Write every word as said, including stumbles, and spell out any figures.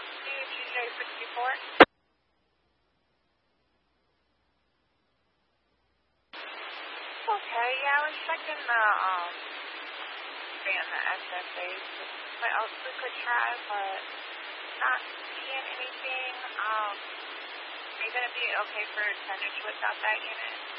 talk to T J sixty-four? Okay, yeah, I was checking the, um, and the S S As. What else we could try, but not seeing anything. Um, are you going to be okay for tonnage without that unit?